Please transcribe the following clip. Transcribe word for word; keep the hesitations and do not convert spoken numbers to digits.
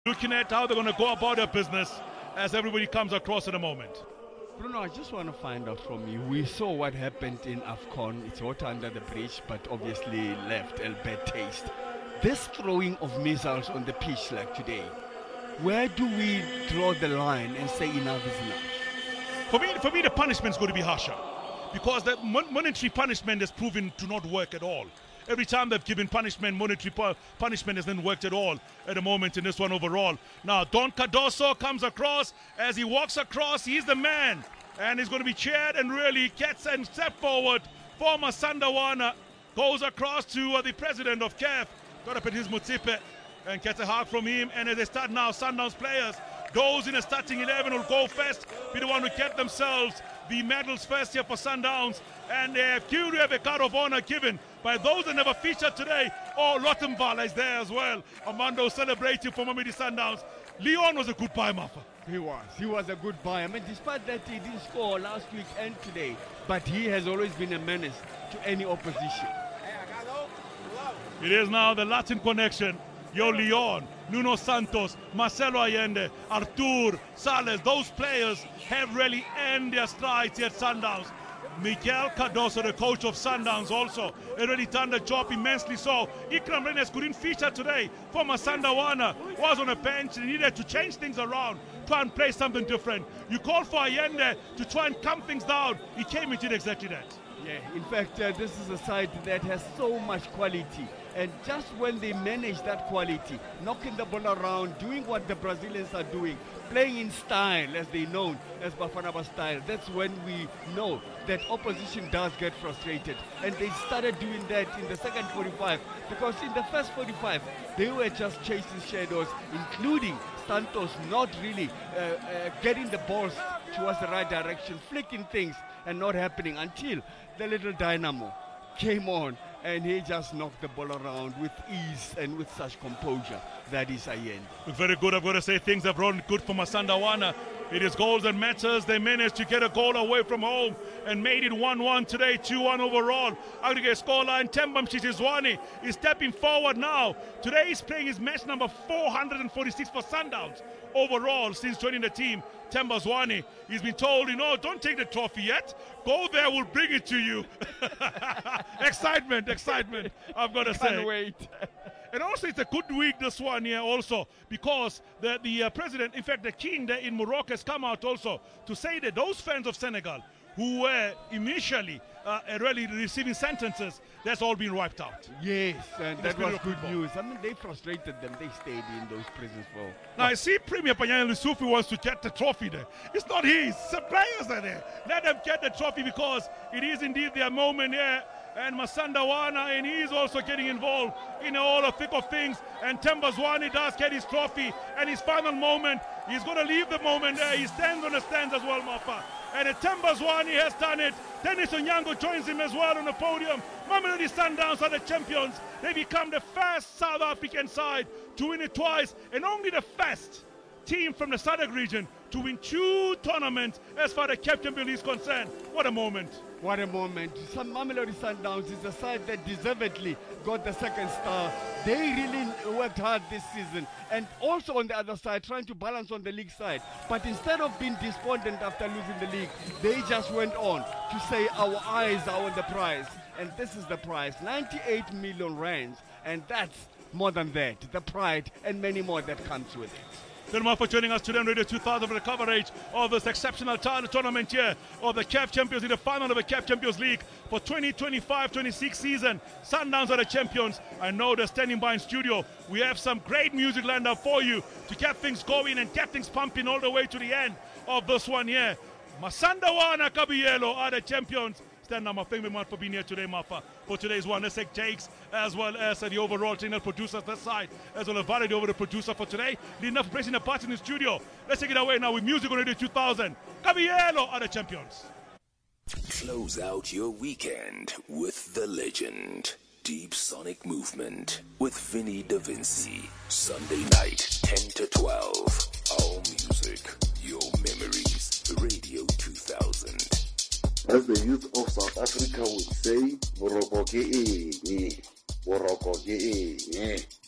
looking at how they're going to go about their business as everybody comes across in a moment. Bruno, I just want to find out from you. We saw what happened in AFCON. It's water under the bridge, but obviously left a bad taste. This throwing of missiles on the pitch like today, where do we draw the line and say enough is enough? For me, for me the punishment's going to be harsher, because the mon- monetary punishment has proven to not work at all. Every time they've given punishment, monetary pu- punishment hasn't worked at all at the moment in this one overall. Now, Don Cardoso comes across. As he walks across, he's the man. And he's going to be cheered and really gets and step forward. Former Sandawana goes across to uh, the president of C A F, got up at his Mutsipe, and gets a hug from him. And as they start now, Sundowns players, those in the starting eleven will go first, be the one who get themselves the medals first here for Sundowns. And they have Kyuri have a card of honor given by those that never featured today. Oh, Rottenvala is there as well. Armando celebrating for Mamelodi Sundowns. Leon was a good buy, Mafa. He was. He was a good buy. I mean, despite that he didn't score last week and today, but he has always been a menace to any opposition. It is now the Latin connection. Yo, Leon, Nuno Santos, Marcelo Allende, Artur, Sales, those players have really earned their strides here at Sundowns. Miguel Cardoso, the coach of Sundowns, also already done the job immensely so. Ikram Renes couldn't feature today. Former Sandawana was on a bench and needed to change things around, try and play something different. You called for Allende to try and calm things down. He came and did exactly that. Yeah, in fact, uh, this is a side that has so much quality. And just when they manage that quality, knocking the ball around, doing what the Brazilians are doing, playing in style, as they know, as Bafana style, that's when we know that opposition does get frustrated. And they started doing that in the second forty-five, because in the first forty-five, they were just chasing shadows, including Santos not really uh, uh, getting the balls towards the right direction, flicking things and not happening until the little dynamo came on and he just knocked the ball around with ease and with such composure. That is Allende. Very good. I've got to say things have run good for Masandawana. It is goals that matters. They managed to get a goal away from home and made it one one today, two one overall. Aggregate scoreline, Themba Mshishizwane is stepping forward now. Today he's playing his match number four hundred forty-six for Sundowns overall since joining the team. Themba Zwane, he's been told, you know, don't take the trophy yet. Go there, we'll bring it to you. excitement, excitement, I've got to say. Can't wait. And also, it's a good week, this one here also, because the, the uh, president, in fact, the king there in Morocco has come out also to say that those fans of Senegal who were initially uh, really receiving sentences, that's all been wiped out. Yes, and that was good football. news. I mean, they frustrated them. They stayed in those prisons for... Now, I see Premier Panyang Lusufi wants to get the trophy there. It's not his. The players are there. Let them get the trophy because it is indeed their moment here. And Masandawana, and he's also getting involved in all the thick of things. And Themba Zwane does get his trophy and his final moment. He's going to leave the moment there. He stands on the stands as well, Mafa. And Themba Zwane has done it. Dennis Onyango joins him as well on the podium. Mamelodi Sundowns are the champions. They become the first South African side to win it twice, and only the first team from the S A D C region to win two tournaments as far as the C A F Champions League is concerned. What a moment. What a moment. Some Mamelodi Sundowns is a side that deservedly got the second star. They really worked hard this season. And also on the other side, trying to balance on the league side. But instead of being despondent after losing the league, they just went on to say our eyes are on the prize. And this is the prize, ninety-eight million rands. And that's more than that, the pride and many more that comes with it. Thank you for joining us today on Radio two thousand for the coverage of this exceptional tournament here of the C A F Champions League, the final of the C A F Champions League for twenty twenty-five twenty-six season. Sundowns are the champions. I know they're standing by in studio. We have some great music lined up for you to get things going and get things pumping all the way to the end of this one here. Masandawana Kabiyelo are the champions. Stand up, my favorite man for being here today, Mafa. For today's one, let's take Jakes as well as uh, the overall technical producers that side, as well as Valerie over the producer for today. Enough pressing the part in the studio. Let's take it away now with music on Radio two thousand. Kabiyelo are the champions. Close out your weekend with the legend. Deep Sonic Movement with Vinny Da Vinci. Sunday night, ten to twelve. Our music, your memories. Radio two thousand. As the youth of South Africa would say, Boroko ke eng, Boroko ke eng.